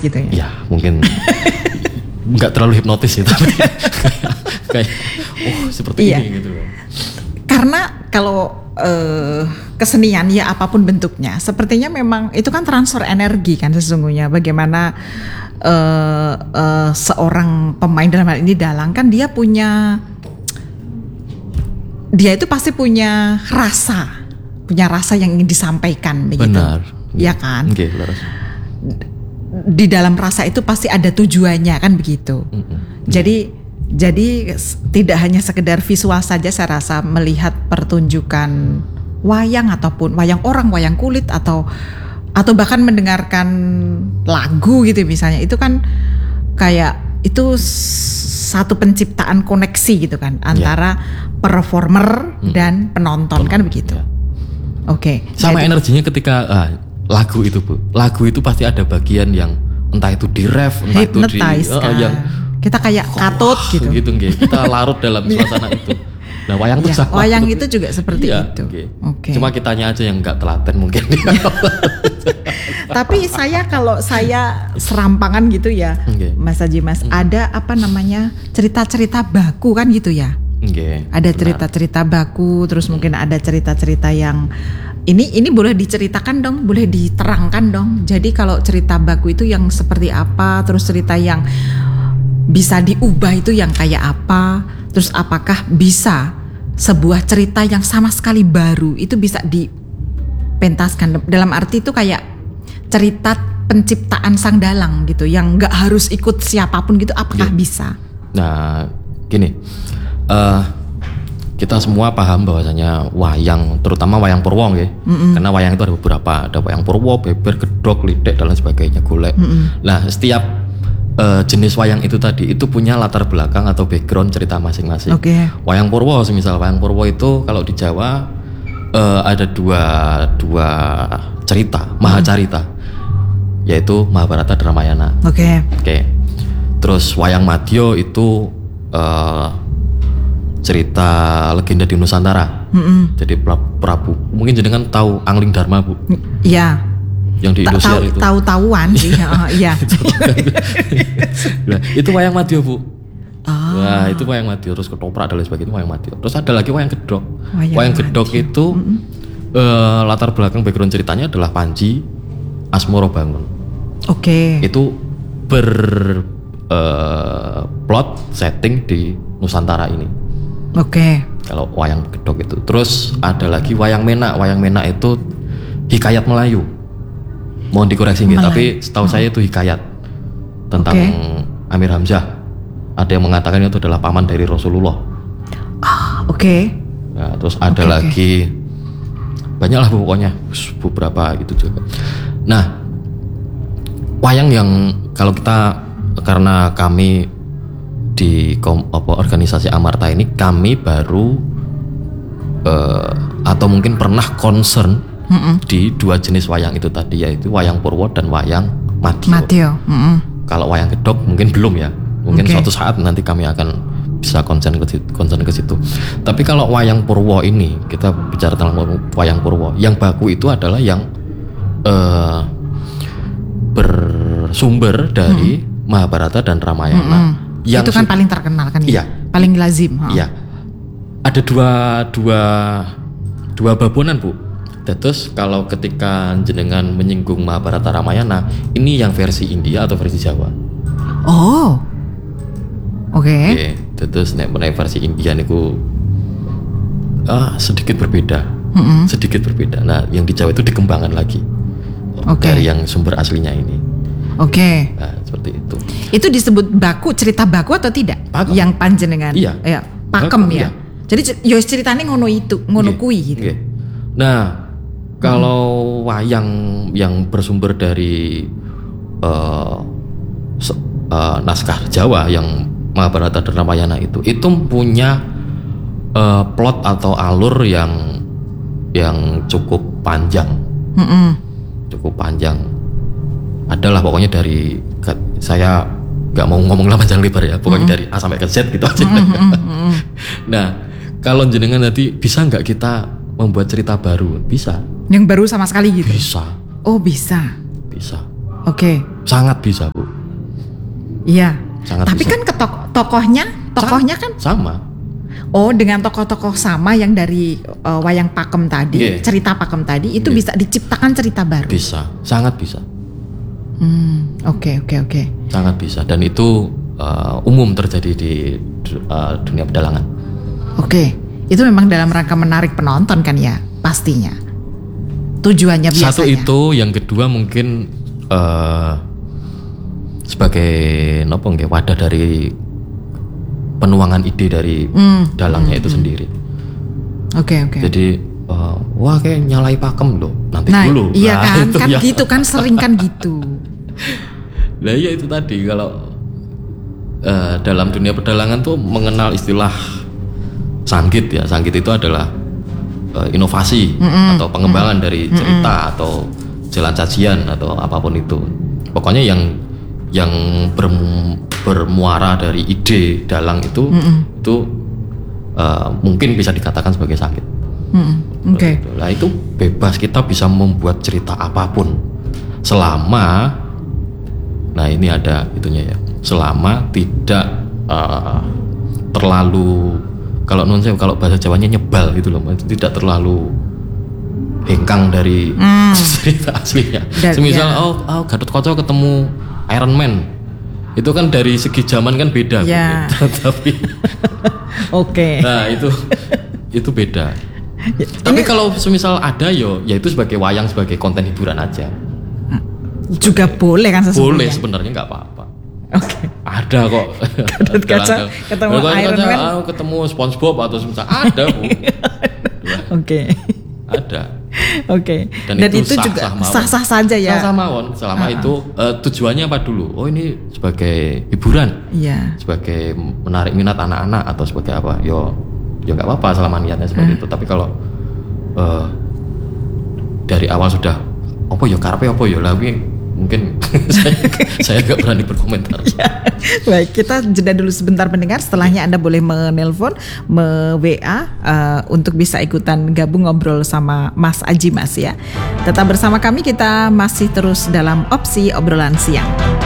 gitu ya? Ya mungkin nggak terlalu hipnotis ya, tapi kayak seperti ini gitu. Karena kalau kesenian ya apapun bentuknya, sepertinya memang itu kan transfer energi kan sesungguhnya. Bagaimana seorang pemain dalam hal ini Dalang kan dia itu pasti punya rasa yang ingin disampaikan begitu. Benar. Ya kan? Okay, di dalam rasa itu pasti ada tujuannya kan begitu. Jadi tidak hanya sekedar visual saja saya rasa melihat pertunjukan wayang ataupun wayang orang, wayang kulit atau bahkan mendengarkan lagu gitu misalnya, itu kan kayak itu satu penciptaan koneksi gitu kan antara performer dan penonton kan begitu. Oke. Sama energinya ketika lagu itu Bu. Lagu itu pasti ada bagian yang entah itu di ref, entah itu di yang kita kayak katut gitu. Kita larut dalam suasana itu. Nah, wayang itu sama. Wayang itu juga seperti itu. Okay. Cuma kitanya aja yang nggak telaten mungkin. Tapi kalau saya serampangan gitu ya, Mas Haji ada apa namanya cerita-cerita baku kan gitu ya. Ada cerita-cerita baku, terus mungkin ada cerita-cerita yang ini boleh diceritakan dong, boleh diterangkan dong. Jadi kalau cerita baku itu yang seperti apa, terus cerita yang bisa diubah itu yang kayak apa, terus apakah bisa sebuah cerita yang sama sekali baru itu bisa dipentaskan, dalam arti itu kayak cerita penciptaan sang dalang gitu, yang nggak harus ikut siapapun gitu, apakah bisa? Nah gini, kita semua paham bahwasanya wayang, terutama wayang Purwo ya, karena wayang itu ada beberapa, ada wayang Purwo, beber, gedok, lidek dan lain sebagainya, golek. Nah setiap jenis wayang itu tadi itu punya latar belakang atau background cerita masing-masing. Wayang Purwo, semisal wayang Purwo itu kalau di Jawa ada dua cerita, mahacarita, yaitu Mahabharata dan Ramayana. Terus wayang Madya itu cerita legenda di Nusantara. Jadi Prabu, mungkin jenengan tahu Angling Dharma Bu? Iya. Yang di Indosiar itu. Tahu-tahuan sih. Iya. Nah, itu wayang Madya Bu. Wah, itu wayang Madya, terus ketoprak dan lain sebagainya, wayang Madya. Terus ada lagi wayang gedok. Wayang gedok itu latar belakang background ceritanya adalah Panji Asmoro Bangun. Itu plot setting di Nusantara ini. Kalau wayang gedok itu. Terus ada lagi wayang Menak. Wayang Menak itu hikayat Melayu. Mohon dikoreksi gitu, tapi setahu saya itu hikayat tentang Amir Hamzah. Ada yang mengatakan itu adalah paman dari Rasulullah. Nah, terus ada lagi banyak lah pokoknya, beberapa gitu juga. Nah, wayang yang kalau kita, karena kami di organisasi Amarta ini, kami baru atau mungkin pernah concern di dua jenis wayang itu tadi, yaitu wayang Purwo dan wayang Madya. Kalau wayang gedok mungkin belum ya, mungkin suatu saat nanti kami akan bisa concern ke situ. Tapi kalau wayang Purwo ini, kita bicara tentang wayang Purwo, yang baku itu adalah yang bersumber dari Mahabharata dan Ramayana. Yang itu kan paling terkenal kan? Iya. Paling lazim. Iya. Ada dua babonan Bu. Terus kalau ketika jenengan menyinggung Mahabharata Ramayana, ini yang versi India atau versi Jawa? Terus nek versi India niku sedikit berbeda. Sedikit berbeda. Nah, yang di Jawa itu dikembangkan lagi dari yang sumber aslinya ini. Nah, seperti itu. Itu disebut baku, cerita baku atau tidak? Pakem. Yang panjenengan. Iya. Pakem ya. Jadi yo ceritanya ngono kuwi gitu. Nah, kalau wayang yang bersumber dari naskah Jawa yang Mahabharata dan Ramayana itu punya plot atau alur yang cukup panjang. Cukup panjang. Adalah pokoknya dari, saya nggak mau ngomong panjang lebar ya, pokoknya dari A sampai ke Z gitu aja. Nah, kalau jenengan nanti bisa nggak kita membuat cerita baru? Bisa. Yang baru sama sekali gitu? Bisa. Bisa. Bisa. Sangat bisa Bu. Iya. Sangat Tapi bisa. kan tokohnya kan sama. Oh, dengan tokoh-tokoh sama yang dari wayang pakem tadi, cerita pakem tadi itu bisa diciptakan cerita baru. Bisa, sangat bisa. Oke. Sangat bisa, dan itu umum terjadi di dunia pedalangan. Oke, itu memang dalam rangka menarik penonton kan ya, pastinya. Tujuannya biasanya. Satu itu, yang kedua mungkin sebagai wadah dari penuangan ide dari dalangnya itu sendiri. Oke. Jadi wah kayak nyalai pakem loh, nanti dulu. Iya kan ya. Gitu kan sering kan gitu. Nah ya itu tadi, kalau dalam dunia pedalangan tuh mengenal istilah sanggit ya. Sanggit itu adalah inovasi atau pengembangan dari cerita atau jalan sajian atau apapun itu. Pokoknya yang bermuara dari ide dalang itu mungkin bisa dikatakan sebagai sanggit. Oke. Nah itu bebas, kita bisa membuat cerita apapun selama, nah ini ada itunya ya, selama tidak terlalu, kalau bahasa Jawanya nyebal gitu loh, tidak terlalu hengkang dari cerita aslinya. Semisal Gatot Kaca ketemu Iron Man, itu kan dari segi zaman kan beda, tapi oke. Nah itu beda. Tapi kalau semisal ada ya itu sebagai wayang, sebagai konten hiburan aja. Juga boleh kan sesungguhnya. Boleh sebenarnya, nggak apa-apa. Oke. Ada kok. Gatot Kaca ketemu Iron Man, ketemu SpongeBob atau semisal ada bu. Oke. Ada. Oke. Dan itu juga sah-sah saja ya. Sah-sah mawon selama itu tujuannya apa dulu? Oh ini sebagai hiburan. Iya. Sebagai menarik minat anak-anak atau sebagai apa? Yo nggak apa-apa selama niatnya seperti itu. Tapi kalau dari awal sudah karepe lagi mungkin saya nggak berani berkomentar. Ya, baik, kita jeda dulu sebentar pendengar. Setelahnya Anda boleh menelpon, WA untuk bisa ikutan gabung ngobrol sama Mas Aji Mas ya. Tetap bersama kami, kita masih terus dalam Opsi Obrolan Siang.